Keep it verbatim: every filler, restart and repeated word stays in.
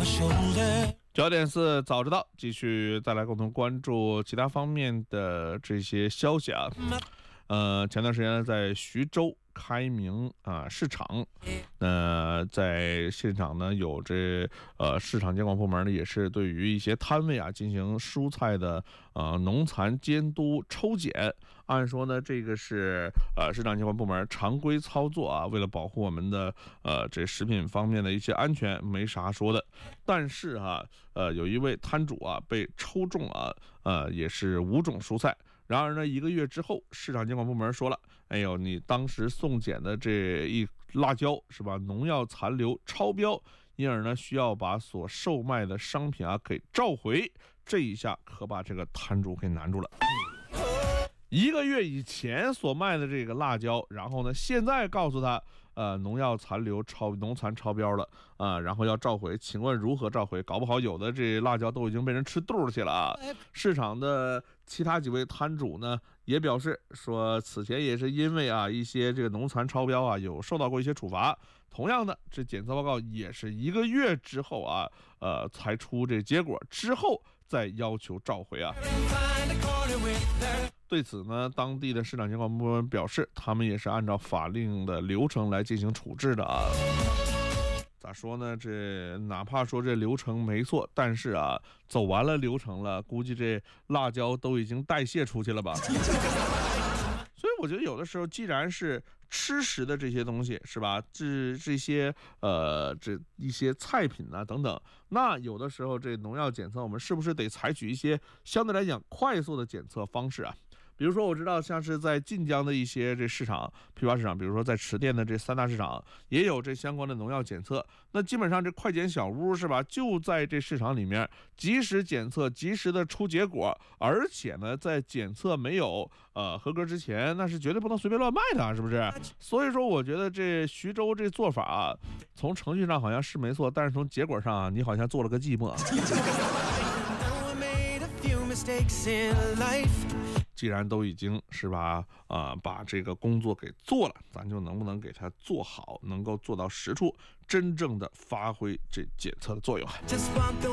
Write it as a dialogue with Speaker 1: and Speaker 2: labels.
Speaker 1: 焦点四早知道，继续再来共同关注其他方面的这些消息啊。呃，前段时间呢，在徐州开明啊、呃、市场，呃，在现场呢有这呃市场监管部门呢也是对于一些摊位啊进行蔬菜的呃农残监督抽检。按说呢，这个是呃市场监管部门常规操作啊，为了保护我们的呃这食品方面的一些安全，没啥说的。但是啊，呃，有一位摊主啊被抽中啊，呃，也是五种蔬菜。然而呢，一个月之后，市场监管部门说了，哎呦，你当时送检的这一辣椒是吧，农药残留超标，因而呢需要把所售卖的商品啊给召回。这一下可把这个摊主给难住了。一个月以前所卖的这个辣椒，然后呢，现在告诉他，呃，农药残留超农残超标了啊、呃，然后要召回，请问如何召回？搞不好有的这辣椒都已经被人吃肚去了啊！市场的其他几位摊主呢，也表示说，此前也是因为啊一些这个农残超标啊，有受到过一些处罚。同样的，这检测报告也是一个月之后啊，呃，才出这结果，之后再要求召回啊。对此呢，当地的市场监管部门表示，他们也是按照法令的流程来进行处置的啊。咋说呢？这哪怕说这流程没错，但是啊，走完了流程了，估计这辣椒都已经代谢出去了吧。所以我觉得有的时候，既然是吃食的这些东西是吧，这这些呃这一些菜品啊等等，那有的时候这农药检测，我们是不是得采取一些相对来讲快速的检测方式啊？比如说我知道像是在晋江的一些这市场批发市场，比如说在池店的这三大市场也有这相关的农药检测。那基本上这快检小屋是吧，就在这市场里面及时检测，及时的出结果，而且呢在检测没有呃合格之前，那是绝对不能随便乱卖的，是不是？所以说我觉得这徐州这做法啊，从程序上好像是没错，但是从结果上啊，你好像做了个寂寞。既然都已经是吧啊、呃，把这个工作给做了，咱就能不能给它做好，能够做到实处，真正的发挥这检测的作用。